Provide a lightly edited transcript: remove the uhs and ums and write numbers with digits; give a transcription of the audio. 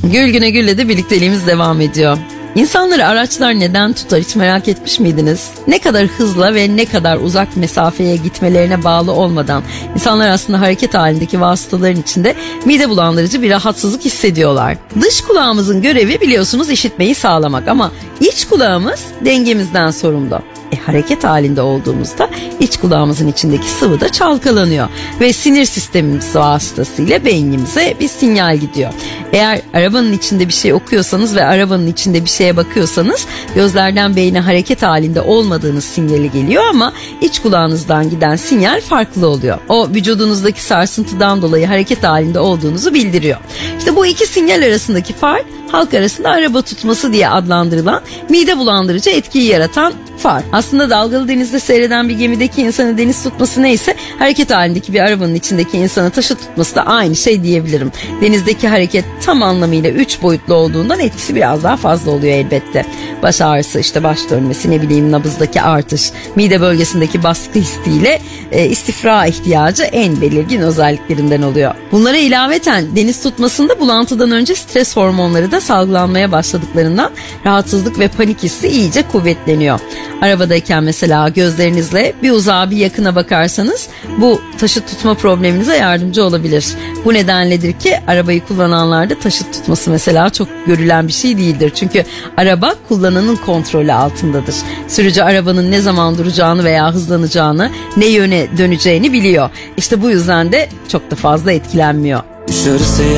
Gül güne gülle de birlikteliğimiz devam ediyor. İnsanları araçlar neden tutar hiç merak etmiş miydiniz? Ne kadar hızla ve ne kadar uzak mesafeye gitmelerine bağlı olmadan insanlar aslında hareket halindeki vasıtaların içinde mide bulandırıcı bir rahatsızlık hissediyorlar. Dış kulağımızın görevi biliyorsunuz işitmeyi sağlamak ama iç kulağımız dengemizden sorumlu. Hareket halinde olduğumuzda iç kulağımızın içindeki sıvı da çalkalanıyor ve sinir sistemimiz vasıtasıyla beynimize bir sinyal gidiyor. Eğer arabanın içinde bir şey okuyorsanız ve arabanın içinde bir şeye bakıyorsanız gözlerden beyne hareket halinde olmadığınız sinyali geliyor ama iç kulağınızdan giden sinyal farklı oluyor. O vücudunuzdaki sarsıntıdan dolayı hareket halinde olduğunuzu bildiriyor. İşte bu iki sinyal arasındaki fark halk arasında araba tutması diye adlandırılan mide bulandırıcı etkiyi yaratan fark. Aslında dalgalı denizde seyreden bir gemideki insanı deniz tutması neyse hareket halindeki bir arabanın içindeki insanı taşı tutması da aynı şey diyebilirim. Denizdeki hareket tam anlamıyla 3 boyutlu olduğundan etkisi biraz daha fazla oluyor elbette. Baş ağrısı, işte baş dönmesi, ne bileyim nabızdaki artış, mide bölgesindeki baskı hissiyle istifra ihtiyacı en belirgin özelliklerinden oluyor. Bunlara ilaveten deniz tutmasında bulantıdan önce stres hormonları da salgılanmaya başladıklarından rahatsızlık ve panik hissi iyice kuvvetleniyor. Arabadayken mesela gözlerinizle bir uzağa bir yakına bakarsanız bu taşıt tutma probleminize yardımcı olabilir. Bu nedenledir ki arabayı kullananlarda taşıt tutması mesela çok görülen bir şey değildir. Çünkü araba kullananın kontrolü altındadır. Sürücü arabanın ne zaman duracağını veya hızlanacağını, ne yöne döneceğini biliyor. İşte bu yüzden de çok da fazla etkilenmiyor.